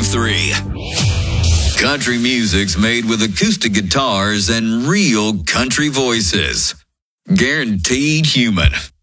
102.3. Country music's made with acoustic guitars and real country voices. Guaranteed human.